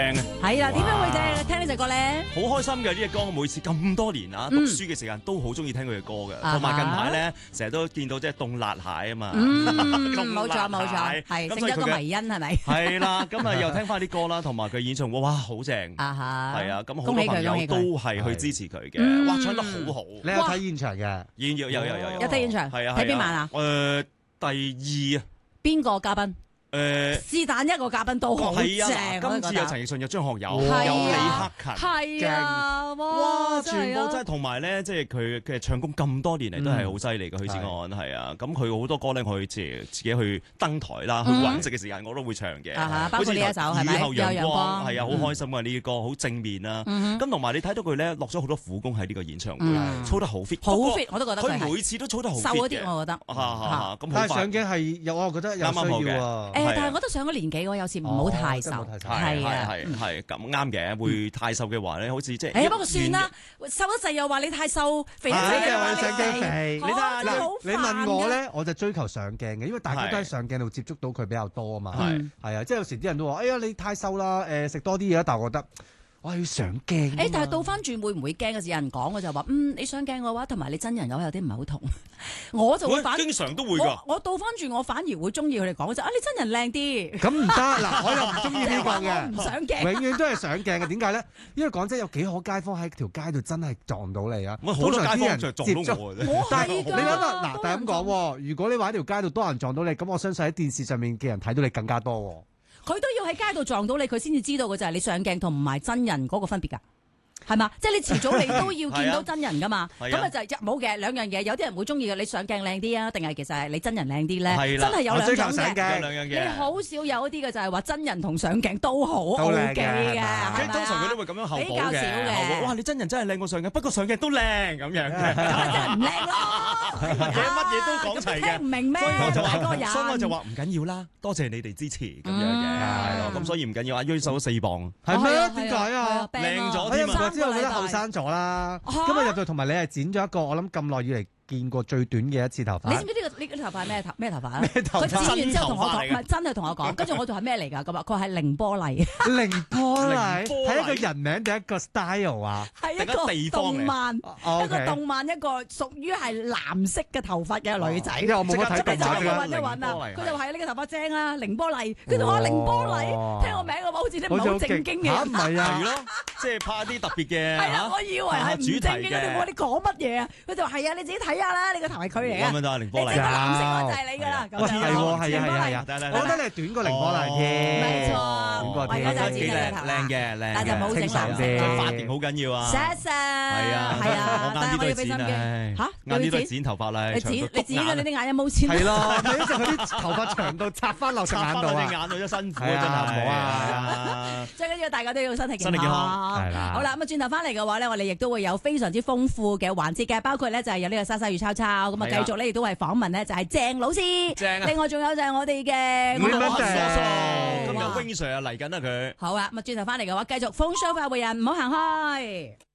係啦，點解會聽呢隻歌咧？ 好開心嘅呢隻歌，我每次咁多年啊，讀書嘅時間都好中意聽佢嘅歌嘅，同埋近排咧成日都見到即係凍辣蟹啊嘛， 冇錯，係整咗個迷因係咪？ 係啦，咁啊又聽翻啲歌啦，同埋佢演唱會哇好正，係啊，咁好多朋友都係去支持佢嘅，哇唱得好好。 你有睇現場嘅？ 有睇現場， 係啊， 睇邊晚啊？ 第2啊。 邊個嘉賓？是但一個嘉賓都好正， 今次有陳奕迅、有張學友、有李克勤， 係啊，哇！ 全部真係同埋咧，即係佢嘅唱功咁多年嚟都係好犀利嘅。許志安係啊，咁佢好多歌咧，我去自己去登台啦，去揾食嘅時間我都會唱嘅。 包括呢一首係咪？ 雨後陽光係啊，好開心啊！呢啲歌好正面啦。咁同埋你睇到佢咧落咗好多苦功喺呢個演唱會，操得好 fit， 好 fit，我都覺得佢每次都操得好 fit 瘦嗰啲，我覺得。 咁但係上鏡係有，我覺得有需要啊。 但係我覺得上咗年紀我有時唔好太瘦，係咁啱嘅。會太瘦嘅話咧，好似即係不過算啦，瘦得滯又話你太瘦，肥得滯又話你肥。 你問我咧，我就追求上鏡嘅，因為大家都喺上鏡度接觸到佢比較多啊嘛。係啊，即係有時啲人都話：哎呀，你太瘦啦，食多啲嘢啦。但係我覺得我要上鏡。 但係倒翻轉會唔會驚嘅時有人講嘅就話：你上鏡嘅話，同埋你真人有啲唔係好同。我就會經常都會㗎。 我倒翻轉，我反而會中意佢哋講就你真人靚啲。 咁唔得嗱，我又唔中意呢個嘅。 唔上鏡， 永遠都係上鏡嘅。點解咧？因為講真，有幾可街坊喺條街度真係撞到你啊！ 好多街坊就撞到我。 但係你諗下嗱，但係咁講，如果你話喺條街度多人撞到你，咁我相信喺電視上面嘅人睇到你更加多。 佢都要喺街度撞到你，佢先至知道嘅就係你上鏡同唔係真人嗰個分別㗎。係嘛？即係你遲早你都要見到真人噶嘛？咁啊就冇嘅兩樣嘢，有啲人會中意嘅，你上鏡靚啲啊，定係其實係你真人靚啲咧？真係有兩種嘅。你好少有一啲嘅就係話真人同上鏡都好 OK 嘅，係咪？ 通常佢都會咁樣後補嘅。 比較少嘅。 哇！你真人真係靚過上鏡，不過上鏡都靚咁樣嘅。 咁啊真係唔靚咯！ 乜嘢都講齊嘅。 聽唔明咩？ 所以我就話唔緊要啦，多謝你哋支持咁樣嘅，係咯。咁所以唔緊要，阿鋥瘦咗4磅。 係咩？點解啊？ 靚咗添啊！ 之後覺得後生咗啦，今日入到同埋你係剪咗一個我諗咁耐以嚟見過最短嘅一次頭髮。 你知唔知呢個頭髮係咩頭髮啊？佢剪完之後同我講，唔係真係同我講，跟住我就係咩嚟㗎？咁啊，佢係凌波麗。凌波麗係一個人名定一個 style 啊？係一個地方漫，一個動漫，一個屬於係藍色嘅頭髮嘅女仔。 我冇睇動漫㗎。 揾一揾啊！佢就話係呢個頭髮正啊，凌波麗。佢就話凌波麗，聽個名嘅話好似啲唔係好正經嘅。 唔係啊， 係咯，即係拍啲特別嘅。 係啊，我以為係唔正經嘅。你講乜嘢啊？佢就話係啊，你自己睇下啦，你個頭係佢嚟嘅。 咁樣就係凌波麗。 你整個藍色嗰就係你㗎啦。 係啊，我覺得你短過凌波麗添。 冇錯，我而家就剪咗個頭髮。 靚嘅， 但就冇整藍色。 髮型好緊要啊。 謝謝。係啊，我啱啲都係剪啊。嚇，啱啲都係剪頭髮啦。 你剪咗你啲眼有冇剪？ 係咯，咪一陣佢啲頭髮長到插翻落隻眼度啊！ 隻眼度真辛苦啊，真係唔好啊！ 最緊要大家都要身體健康。 係啦。好啦，咁啊轉頭翻嚟嘅話咧，我哋亦都會有非常之豐富嘅環節嘅，包括咧就係有呢個莎莎與抄抄，咁啊繼續咧亦都係訪問咧就係鄭老師。正啊！另外仲有就係我哋嘅我哋今日 Wing Sir 啊嚟緊啦佢。 好啊，咁啊轉頭翻嚟嘅話，繼續風騷快活人，唔好行開。